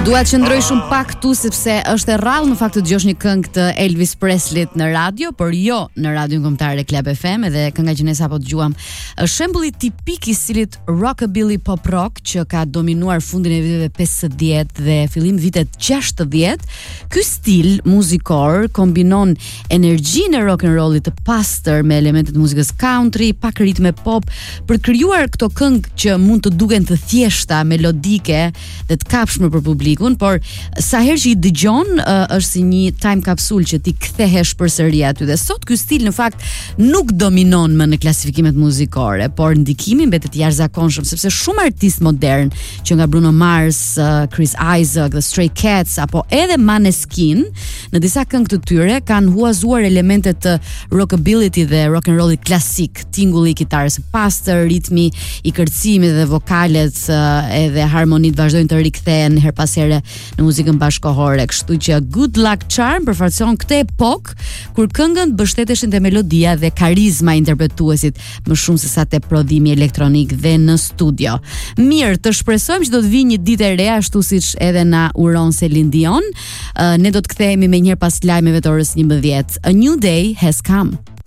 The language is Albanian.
Dua të qëndroj shumë pak këtu sepse është e rrallë në fakt të dëgjosh një këngë të Elvis Presleyt në radio, por jo në radion kombëtare Club FM, edhe kënga që ne sapo dëgjuam është shembulli tipik i stilit rockabilly pop rock që ka dominuar fundin e viteve 50 dhe fillim vitet 60. Ky stil muzikor kombinon energjinë e rock and rollit të pastër me elemente të muzikës country, pak ritme pop për të krijuar këto këngë që mund të duken të thjeshta, melodike dhe të kapshme për publikun, por sa herë që i dëgjon është si një time capsule që ti kthehesh përsëri aty. Dhe sot ky stil në fakt nuk dominon më në klasifikimet muzikore, por ndikimi mbetet i jashtëzakonshëm sepse shumë artistë modern që nga Bruno Mars, Chris Isaak, The Stray Cats apo edhe Maneskin në disa këngë të tyre kanë huazuar elemente të rockabilly dhe rock and rollit klasik, tingulli i kitarës së pastër, ritmi i kërcimit dhe vokalet edhe harmonitë vazhdojnë të rikthehen her pas here në muzikën bashkëkohore, kështu që Good Luck Charm përfaqëson këtë epokë kur këngët mbështeteshin te melodia dhe karizma e interpretuesit më shumë se sa te prodhimi elektronik dhe në studio. Mirë, të shpresojmë që do të vijë një ditë e re ashtu siç edhe na uron Celine Dion. Ne do të kthehemi më njëherë pas lajmeve të orës 11. A new day has come.